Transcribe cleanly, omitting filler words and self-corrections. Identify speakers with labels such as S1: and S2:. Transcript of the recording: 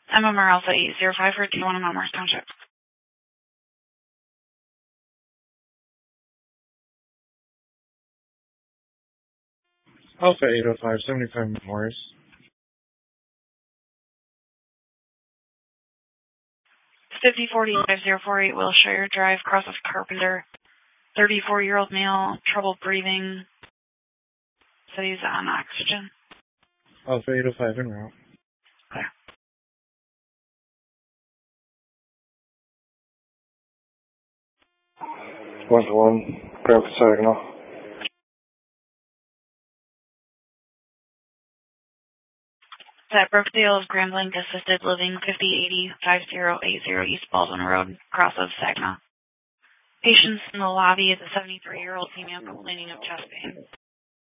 S1: MMR Alpha 805 for T1 in Elmhurst Township.
S2: Alpha 805, 75 Morris.
S1: 5040-5048 Wilshire Drive, Cross of Carpenter. 34-year-old male, trouble breathing. So he's on oxygen.
S2: Alpha 805 en route.
S1: Okay.
S3: 1-1, grab Saginaw.
S1: At Brookdale of Grand Blanc Assisted Living, 5080-5080 East Baldwin Road, Cross of Saginaw. Patients in the lobby is a 73-year-old female complaining of chest pain.